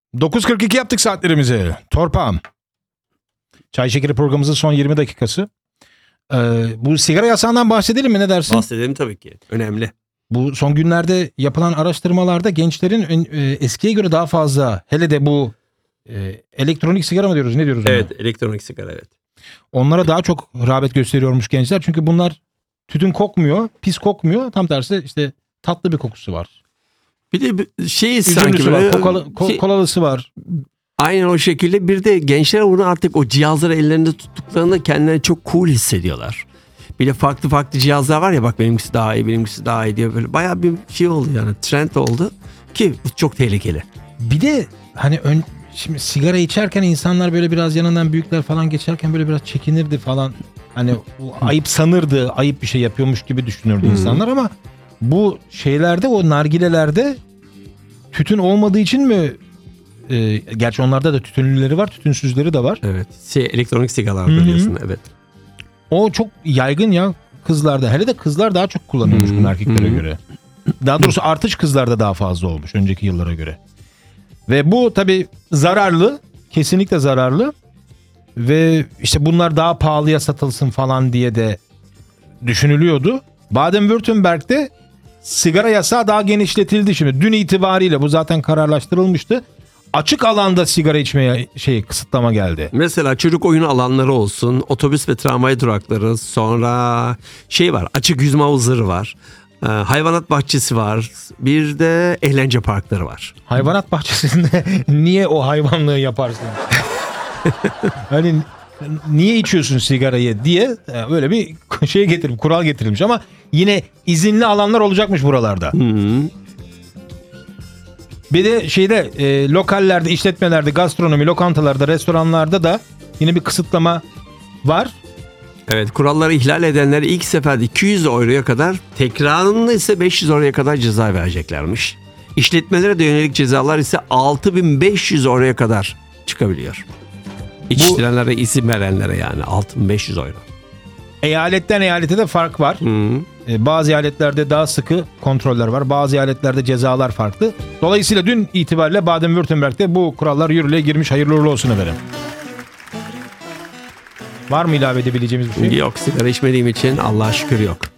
9.42 yaptık saatlerimizi. Torpağım. Çay Şekeri programımızın son 20 dakikası. Bu sigara yasağından bahsedelim mi, ne dersin? Bahsedelim tabii ki. Önemli. Bu son günlerde yapılan araştırmalarda gençlerin eskiye göre daha fazla, hele de bu elektronik sigara mı diyoruz, ne diyoruz ona? Evet, elektronik sigara, evet. Onlara daha çok rağbet gösteriyormuş gençler. Çünkü bunlar tütün kokmuyor, pis kokmuyor. Tam tersi işte tatlı bir kokusu var. Bir de Üzümlüsü sanki var, böyle kolalısı var. aynen o şekilde. Bir de gençler onu artık o cihazları ellerinde tuttuklarında kendilerini çok cool hissediyorlar. Bir de farklı cihazlar var ya, bak benimkisi daha iyi, benimkisi daha iyi diye, böyle bayağı bir şey oldu yani, trend oldu ki bu çok tehlikeli. Bir de hani şimdi sigara içerken insanlar böyle biraz yanından büyükler falan geçerken böyle biraz çekinirdi falan. Hani ayıp sanırdı, ayıp bir şey yapıyormuş gibi düşünürdü insanlar, ama bu şeylerde, o nargilelerde tütün olmadığı için mi? Gerçi onlarda da tütünlüleri var, tütünsüzleri de var. Evet. Elektronik sigaralar diyorsun, evet. O çok yaygın ya kızlarda. Hele de kızlar daha çok kullanıyormuş bunu erkeklere göre. Daha doğrusu artış kızlarda daha fazla olmuş önceki yıllara göre. Ve bu tabii zararlı. Kesinlikle zararlı. Ve işte bunlar daha pahalıya satılsın falan diye de düşünülüyordu. Baden-Württemberg'de sigara yasağı daha genişletildi şimdi. Dün itibariyle bu zaten kararlaştırılmıştı. Açık alanda sigara içmeye kısıtlama geldi. Mesela çocuk oyunu alanları olsun, otobüs ve tramvay durakları, sonra var, açık yüzme havuzları var, hayvanat bahçesi var, bir de eğlence parkları var. Hayvanat bahçesinde niye o hayvanlığı yaparsın? Hani niye içiyorsun sigarayı diye böyle bir kural getirilmiş, ama yine izinli alanlar olacakmış buralarda. Bir de lokallerde, işletmelerde, gastronomi, lokantalarda, restoranlarda da yine bir kısıtlama var. Evet, kuralları ihlal edenlere ilk seferde 200 euroya kadar, tekrarında ise 500 euroya kadar ceza vereceklermiş. İşletmelere de yönelik cezalar ise 6.500 euroya kadar çıkabiliyor. İçtirenlere, izin verenlere yani 6.500 euro. Eyaletten eyalete de fark var. Bazı eyaletlerde daha sıkı kontroller var. Bazı eyaletlerde cezalar farklı. Dolayısıyla dün itibariyle Baden-Württemberg'de bu kurallar yürürlüğe girmiş. Hayırlı uğurlu olsun efendim. Var mı ilave edebileceğimiz bir şey? Yok, sigara içmediğim için Allah'a şükür yok.